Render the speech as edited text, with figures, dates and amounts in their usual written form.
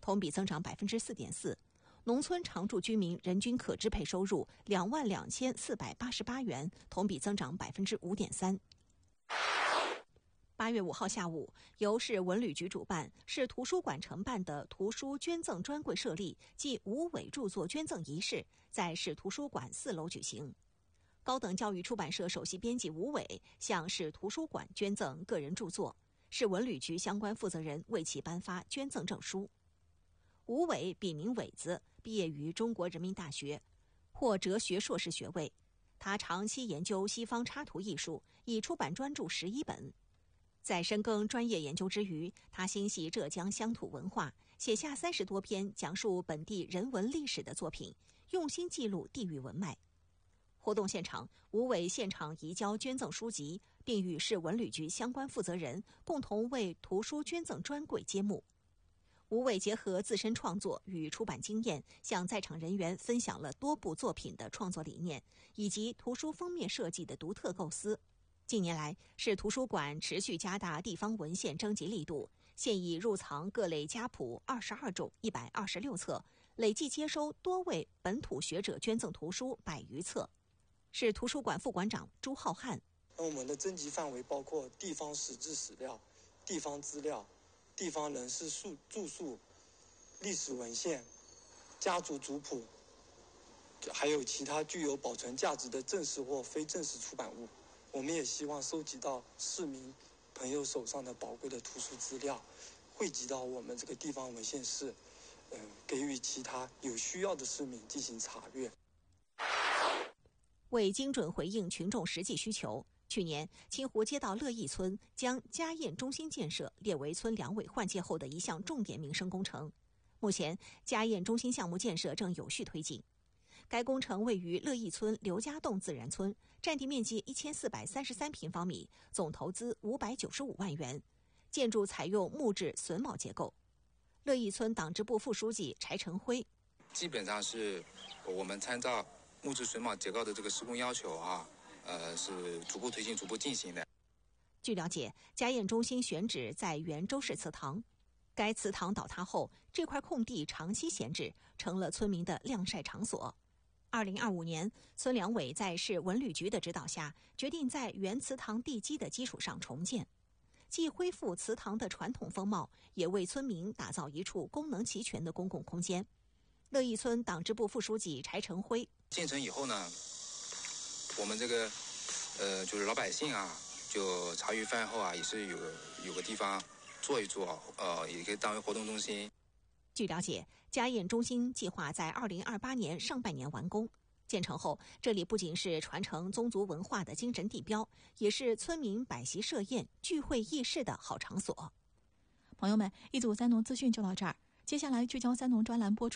同比增长 4.4%。农村常住居民人均可支配收入22488元，同比增长 5.3%。8月5号下午，由市文旅局主办、市图书馆承办的图书捐赠专柜设立暨吴伟著作捐赠仪式在市图书馆4楼举行。高等教育出版社首席编辑吴伟向市图书馆捐赠个人著作，市文旅局相关负责人为其颁发捐赠证书。吴伟笔名伟子，毕业于中国人民大学，获哲学硕士学位。他长期研究西方插图艺术，已出版专著11本。在深耕专业研究之余，他心系浙江乡土文化，写下30多篇讲述本地人文历史的作品，用心记录地域文脉。活动现场，吴伟现场移交捐赠书籍，并与市文旅局相关负责人共同为图书捐赠专柜揭幕。吴伟结合自身创作与出版经验，向在场人员分享了多部作品的创作理念，以及图书封面设计的独特构思。近年来，市图书馆持续加大地方文献征集力度，现已入藏各类家谱22种126册，累计接收多位本土学者捐赠图书100余册。市图书馆副馆长朱浩瀚： 我们的征集范围包括地方史志史料、地方资料、地方人士著述、历史文献、家族族谱，还有其他具有保存价值的正式或非正式出版物。我们也希望收集到市民朋友手上的宝贵的图书资料，汇集到我们这个地方文献室，给予其他有需要的市民进行查阅。 为精准回应群众实际需求，去年清湖街道乐义村将家宴中心建设列为村两委换届后的一项重点民生工程。目前，家宴中心项目建设正有序推进。该工程位于乐义村刘家洞自然村，占地面积1433平方米，总投资595万元，建筑采用木质榫卯结构。乐义村党支部副书记柴成辉： 基本上是我们参照木质榫卯结构的这个施工要求是逐步推进、逐步进行的。 据了解，家宴中心选址在原周氏祠堂，该祠堂倒塌后，这块空地长期闲置，成了村民的晾晒场所。2025年，村两委在市文旅局的指导下，决定在原祠堂地基的基础上重建，既恢复祠堂的传统风貌，也为村民打造一处功能齐全的公共空间。乐义村党支部副书记柴成辉： 建成以后呢，我们这个就是老百姓就茶余饭后也是有个地方坐一坐，也可以当为活动中心。 据了解，家宴中心计划在2028年上半年完工。建成后，这里不仅是传承宗族文化的精神地标，也是村民摆席设宴、聚会议事的好场所。 朋友们，一组三农资讯就到这儿，接下来聚焦三农专栏播出。